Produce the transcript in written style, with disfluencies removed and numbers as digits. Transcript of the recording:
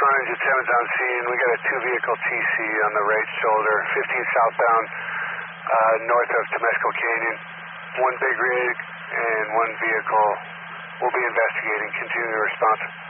frontage at 7's on scene. We got a 2-vehicle TC on the right shoulder, 15 southbound, north of Temescal Canyon. 1 big rig and 1 vehicle. We'll be investigating. Continuing response.